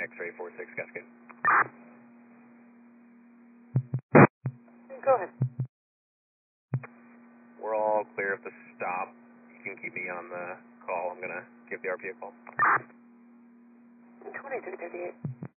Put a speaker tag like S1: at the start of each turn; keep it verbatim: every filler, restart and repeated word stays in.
S1: X-ray four six Cascade.
S2: Go ahead.
S1: We're all clear of the stop. You can keep me on the call. I'm going to give the R P a call.
S2: twenty-three thirty-eight.